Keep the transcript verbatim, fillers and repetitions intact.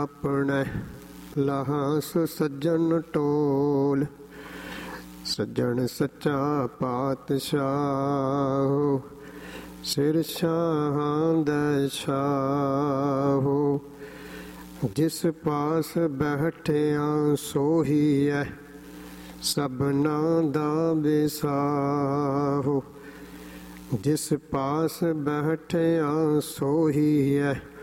ਆਪਣੇ ਲਹਾਸ ਸੱਜਣ ਟੋਲ। ਸੱਜਣ ਸੱਚਾ ਪਾਤਸ਼ਾਹ ਸਿਰ ਸ਼ਾਹਾਂ ਦਾ ਸ਼ਾਹ। ਜਿਸ ਪਾਸ ਬੈਠਿਆ ਸੋਹੀ ਹੈ ਸਭਨਾਂ ਦਾ ਵਿਸਾਹੋ। ਜਿਸ ਪਾਸ ਬੈਠਿਆ ਸੋਹੀ ਹੈ